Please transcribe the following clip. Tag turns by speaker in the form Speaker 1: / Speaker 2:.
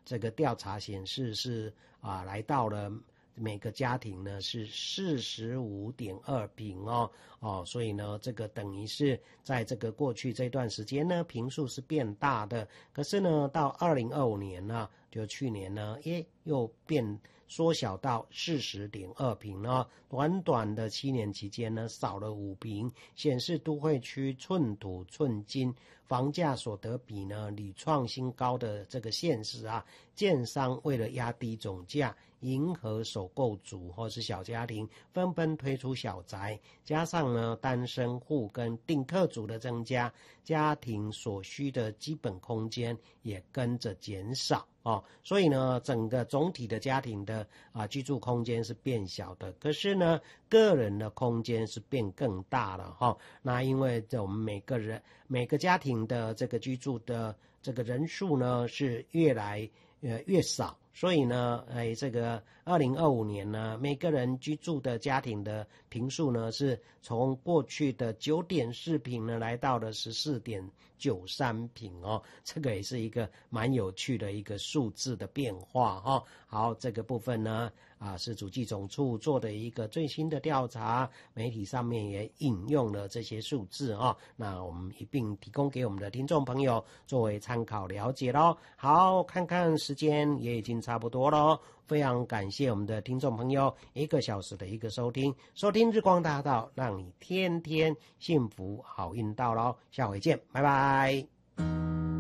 Speaker 1: 这个调查显示是来到了每个家庭呢是45.2坪所以呢这个等于是在这个过去这段时间呢坪数是变大的，可是呢到2025年呢，就去年呢又变缩小到40.2坪呢，短短的7年期间呢少了5坪，显示都会区寸土寸金，房价所得比呢屡创新高的这个现实建商为了压低总价，迎合首购族或是小家庭，纷纷推出小宅，加上呢单身户跟订客族的增加，家庭所需的基本空间也跟着减少所以呢整个总体的家庭的居住空间是变小的，可是呢个人的空间是变更大了那因为我们每个家庭的这个居住的这个人数呢是越来越少，所以呢这个2025年呢每个人居住的家庭的坪数呢是从过去的9.4坪呢来到了14.93坪这个也是一个蛮有趣的一个数字的变化好，这个部分呢是主计总处做的一个最新的调查，媒体上面也引用了这些数字那我们一并提供给我们的听众朋友作为参考了解咯。好，看看时间也已经差不多咯，非常感谢我们的听众朋友1个小时的一个收听日光大道，让你天天幸福好运到咯，下回见，拜拜。